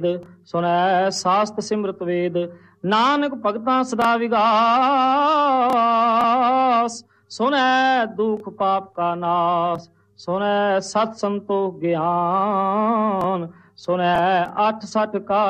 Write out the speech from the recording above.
ਸੁਣੈ ਸਾਸਤ ਸਿਮਰਤ ਵੇਦ, ਨਾਨਕ ਭਗਤਾਂ ਸਦਾ ਵਿਗਾਸ। ਸੁਣੈ ਦੁਖ ਪਾਪ ਕਾ ਨਾਸ, ਸੁਣੈ ਸਤ ਸੰਤੋਖ ਗਿਆਨ, ਸੁਣੈ 8 ਸਠ ਕਾ